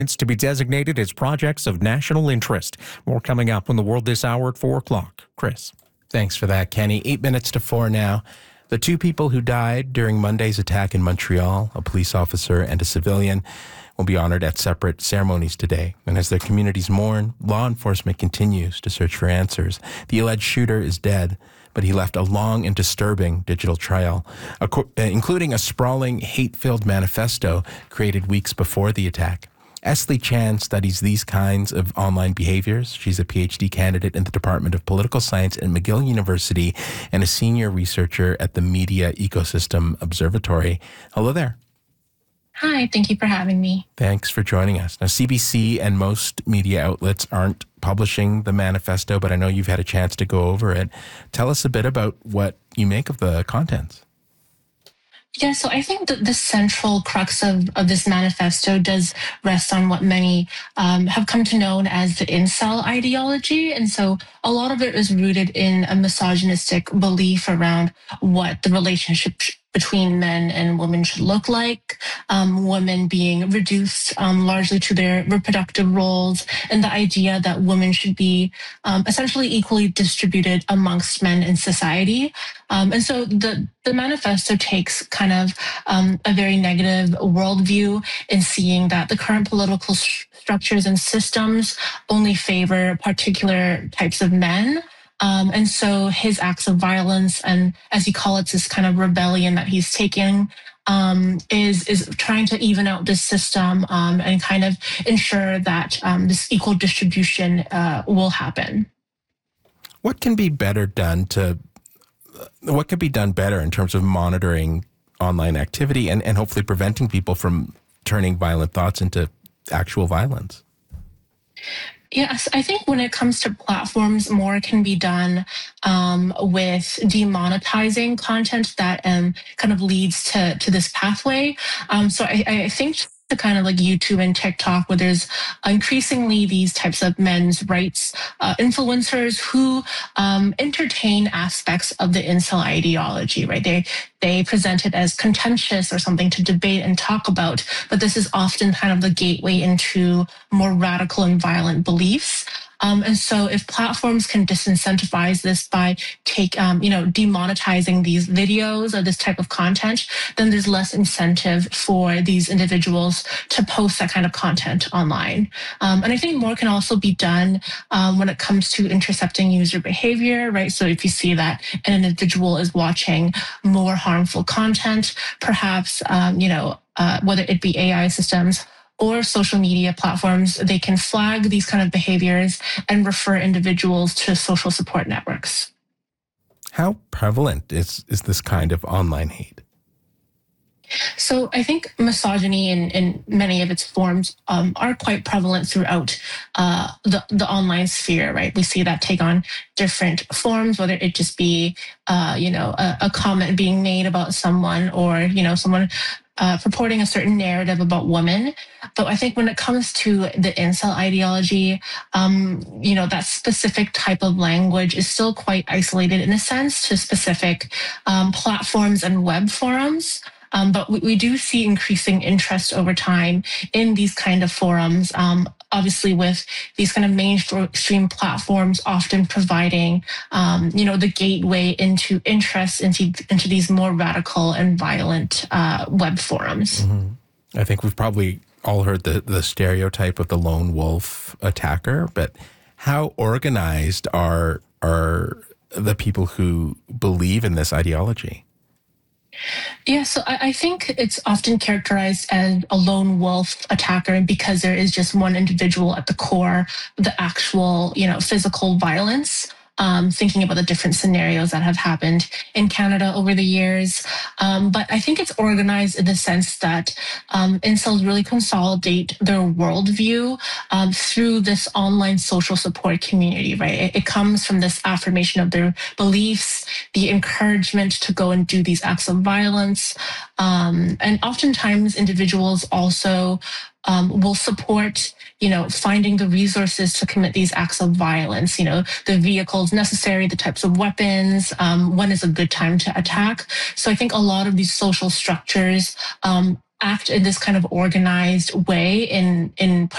to be designated as projects of national interest. More coming up on The World this hour at 4 o'clock. Chris. Thanks for that, Kenny. 8 minutes to 4 now. The two people who died during Monday's attack in Montreal, a police officer and a civilian, will be honored at separate ceremonies today. And as their communities mourn, law enforcement continues to search for answers. The alleged shooter is dead, but he left a long and disturbing digital trail, including a sprawling, hate-filled manifesto created weeks before the attack. Esley Chan studies these kinds of online behaviors. She's a PhD candidate in the Department of Political Science at McGill University and a senior researcher at the Media Ecosystem Observatory. Hello there. Hi, thank you for having me. Thanks for joining us. Now, CBC and most media outlets aren't publishing the manifesto, but I know you've had a chance to go over it. Tell us a bit about what you make of the contents. Yeah, so I think that the central crux of this manifesto does rest on what many have come to know as the incel ideology. And so a lot of it is rooted in a misogynistic belief around what the relationship between men and women should look like, women being reduced largely to their reproductive roles, and the idea that women should be essentially equally distributed amongst men in society. And so the manifesto takes kind of a very negative worldview in seeing that the current political structures and systems only favor particular types of men. And so his acts of violence and, as he calls it, this kind of rebellion that he's taking is trying to even out this system and kind of ensure that this equal distribution will happen. What can be better in terms of monitoring online activity and hopefully preventing people from turning violent thoughts into actual violence? Yes, I think when it comes to platforms, more can be done with demonetizing content that kind of leads to this pathway. So I think to kind of like YouTube and TikTok, where there's increasingly these types of men's rights influencers who entertain aspects of the incel ideology, right? They present it as contentious or something to debate and talk about, but this is often kind of the gateway into more radical and violent beliefs. And so if platforms can disincentivize this by demonetizing these videos or this type of content, then there's less incentive for these individuals to post that kind of content online. And I think more can also be done when it comes to intercepting user behavior, right? So if you see that an individual is watching more harmful content, perhaps, whether it be AI systems or social media platforms, they can flag these kind of behaviors and refer individuals to social support networks. How prevalent is this kind of online hate? So I think misogyny in many of its forms are quite prevalent throughout the online sphere, right? We see that take on different forms, whether it just be, a comment being made about someone or, someone purporting a certain narrative about women. But I think when it comes to the incel ideology, that specific type of language is still quite isolated in a sense to specific platforms and web forums. But we do see increasing interest over time in these kind of forums, obviously with these kind of mainstream platforms often providing, the gateway into interest into these more radical and violent web forums. Mm-hmm. I think we've probably all heard the stereotype of the lone wolf attacker, but how organized are the people who believe in this ideology? Yeah, so I think it's often characterized as a lone wolf attacker because there is just one individual at the core of the actual, physical violence. Thinking about the different scenarios that have happened in Canada over the years. But I think it's organized in the sense that incels really consolidate their worldview through this online social support community, right? It comes from this affirmation of their beliefs, the encouragement to go and do these acts of violence. And oftentimes individuals also will support, finding the resources to commit these acts of violence, the vehicles necessary, the types of weapons, when is a good time to attack. So I think a lot of these social structures act in this kind of organized way in